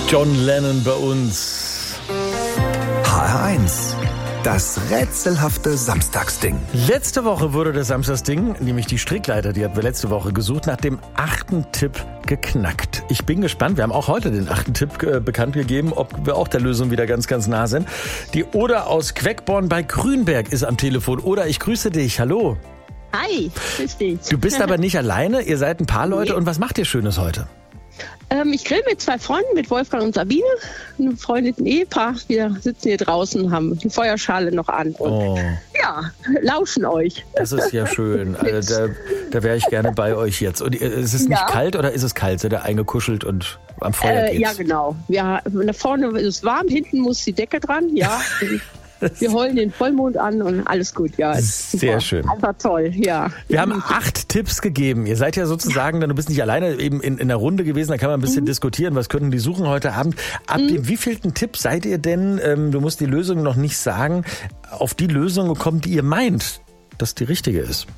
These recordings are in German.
John Lennon bei uns. HR1, das rätselhafte Samstagsding. Letzte Woche wurde das Samstagsding, nämlich die Strickleiter, die hatten wir letzte Woche gesucht, nach dem 8. Tipp geknackt. Ich bin gespannt, wir haben auch heute den 8. Tipp bekannt gegeben, ob wir auch der Lösung wieder ganz, ganz nah sind. Die Oda aus Queckborn bei Grünberg ist am Telefon. Oda, ich grüße dich, hallo. Hi, grüß dich. Du bist aber nicht alleine, ihr seid ein paar Leute. Und was macht ihr Schönes heute? Ich grill mit 2 Freunden, mit Wolfgang und Sabine, ein befreundetes Ehepaar. Wir sitzen hier draußen, haben die Feuerschale noch an und lauschen euch. Das ist ja schön. Also da wäre ich gerne bei euch jetzt. Und ist es nicht kalt oder ist es kalt? Seid ihr eingekuschelt und am Feuer geht's? Ja, genau. Ja, da vorne ist es warm, hinten muss die Decke dran, ja. Wir heulen den Vollmond an und alles gut, ja. Sehr schön. Einfach toll, ja. Wir haben 8 Tipps gegeben. Ihr seid ja sozusagen, du bist nicht alleine eben in der Runde gewesen, da kann man ein bisschen diskutieren, was könnten die suchen heute Abend. Ab dem wievielten Tipp seid ihr denn, du musst die Lösung noch nicht sagen, auf die Lösung gekommen, die ihr meint, dass die richtige ist?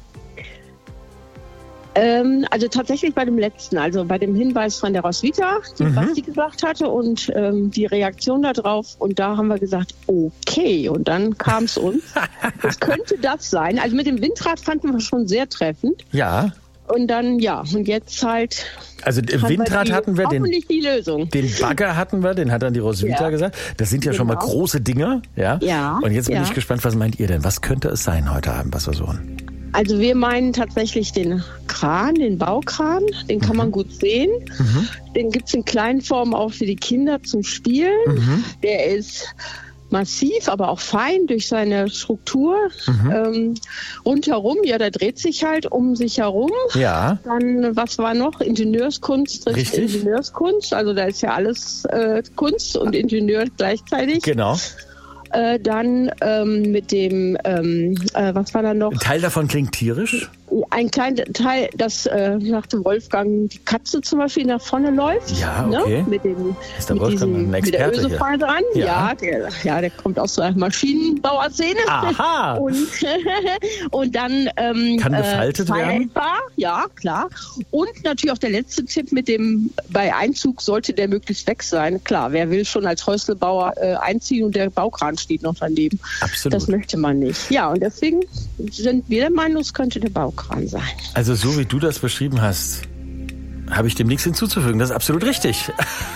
Also tatsächlich bei dem letzten, also bei dem Hinweis von der Roswitha, was sie gesagt hatte und die Reaktion darauf. Und da haben wir gesagt, okay. Und dann kam es uns. Es könnte das sein. Also mit dem Windrad fanden wir schon sehr treffend. Ja. Und dann, und jetzt halt... Also Windrad hatten wir, die Lösung. Den Bagger hatten wir, den hat dann die Roswitha gesagt. Das sind ja schon mal große Dinger. Ja. Und jetzt bin ich gespannt, was meint ihr denn? Was könnte es sein heute Abend, was wir suchen? Also wir meinen tatsächlich den Kran, den Baukran, den kann man gut sehen. Den gibt es in kleinen Formen auch für die Kinder zum Spielen. Der ist massiv, aber auch fein durch seine Struktur. Rundherum, der dreht sich halt um sich herum. Ja. Dann, was war noch? Ingenieurskunst. Richtig. Ingenieurskunst, also da ist ja alles Kunst und Ingenieur gleichzeitig. Genau. Dann mit dem, was war da noch? Ein Teil davon klingt tierisch? Ein kleiner Teil, das sagte Wolfgang, die Katze zum Beispiel nach vorne läuft. Ja, okay. Ne? Mit dem, ist der Wolfgang ein Experte mit der Ösefalle dran. Ja, der kommt aus der Maschinenbauerszene. Aha. Und dann kann gefaltet werden? Ja, klar. Und natürlich auch der letzte Tipp mit dem, bei Einzug sollte der möglichst weg sein. Klar, wer will schon als Häuslebauer einziehen und der Baukran steht noch daneben. Absolut. Das möchte man nicht. Ja, und deswegen sind wir der Meinung, es könnte der Baukran sein. Also so wie du das beschrieben hast, habe ich dem nichts hinzuzufügen. Das ist absolut richtig.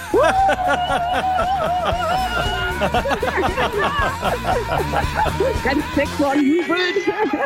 Ganz Queckborn jubelt.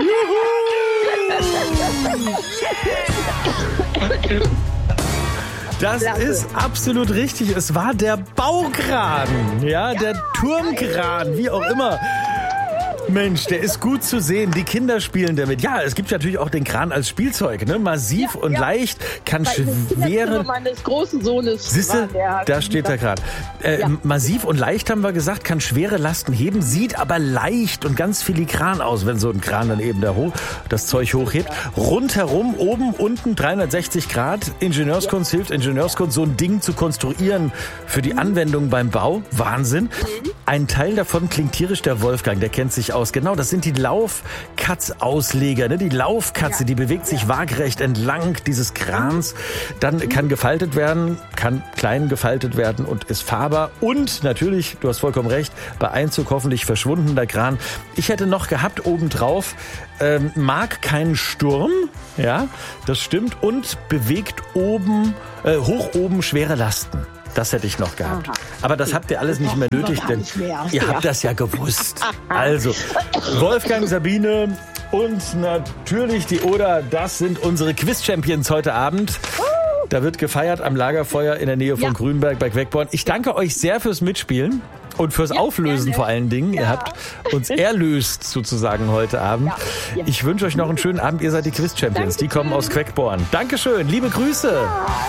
Das ist absolut richtig. Es war der Baukran, der Turmkran, wie auch immer. Mensch, der ist gut zu sehen. Die Kinder spielen damit. Ja, es gibt natürlich auch den Kran als Spielzeug, ne? Massiv und leicht, kann schwere... meines großen Sohnes. Siehste, da steht er gerade. Massiv und leicht, haben wir gesagt, kann schwere Lasten heben, sieht aber leicht und ganz filigran aus, wenn so ein Kran dann eben das Zeug hochhebt. Rundherum, oben, unten, 360 Grad. Ingenieurskunst hilft Ingenieurskunst, so ein Ding zu konstruieren für die Anwendung beim Bau. Wahnsinn. Ein Teil davon klingt tierisch, der Wolfgang, der kennt sich aus. Genau, das sind die Laufkatz-Ausleger. Ne? Die Laufkatze, die bewegt sich waagerecht entlang dieses Krans. Dann kann gefaltet werden, kann klein gefaltet werden und ist fahrbar. Und natürlich, du hast vollkommen recht, bei Einzug hoffentlich verschwunden der Kran. Ich hätte noch gehabt obendrauf, mag keinen Sturm, das stimmt, und bewegt hoch oben schwere Lasten. Das hätte ich noch gehabt. Aber das habt ihr alles nicht mehr nötig, denn ihr habt das ja gewusst. Also, Wolfgang, Sabine und natürlich die Oda, das sind unsere Quiz-Champions heute Abend. Da wird gefeiert am Lagerfeuer in der Nähe von Grünberg bei Queckborn. Ich danke euch sehr fürs Mitspielen und fürs Auflösen vor allen Dingen. Ihr habt uns erlöst sozusagen heute Abend. Ich wünsche euch noch einen schönen Abend. Ihr seid die Quiz-Champions. Die kommen aus Queckborn. Dankeschön. Liebe Grüße.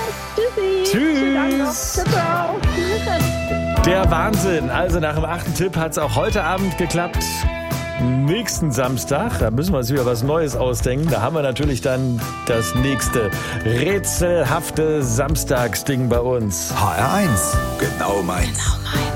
Tschüss. Der Wahnsinn. Also nach dem 8. Tipp hat es auch heute Abend geklappt. Nächsten Samstag, da müssen wir uns wieder was Neues ausdenken. Da haben wir natürlich dann das nächste rätselhafte Samstagsding bei uns. HR1, genau meins.